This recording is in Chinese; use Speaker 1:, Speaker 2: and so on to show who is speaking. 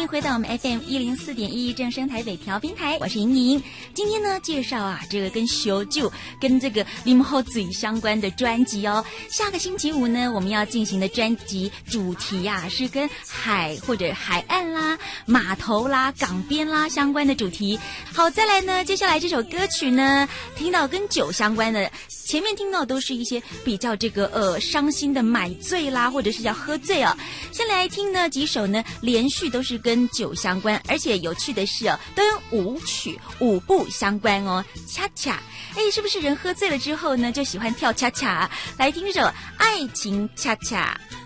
Speaker 1: 迎回到我们 FM104.1正声台北调频台，我是莹莹。今天呢，介绍这个跟烧酒、跟这个啉好水相关的专辑哦。下个星期五呢，我们要进行的专辑主题是跟海或者海岸啦、码头啦、港边啦相关的主题。好，再来呢，接下来这首歌曲呢，听到跟酒相关的，前面听到都是一些比较这个伤心的买醉啦，或者是叫喝醉啊。先来听呢几首呢，连续都是跟酒相关，而且有趣的是都跟舞曲舞步相关哦，恰恰。是不是人喝醉了之后呢，就喜欢跳恰恰？来听这首《爱情恰恰》。